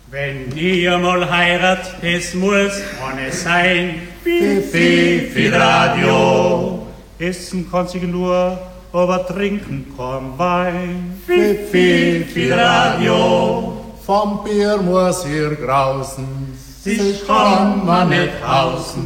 Wenn ihr mal heirat, es muss ohne sein. Fifi Radio. Essen kann sich nur, aber trinken kann Wein. Fifi Radio. Vom Bier muss ihr grausen, sich kann man nicht hausen.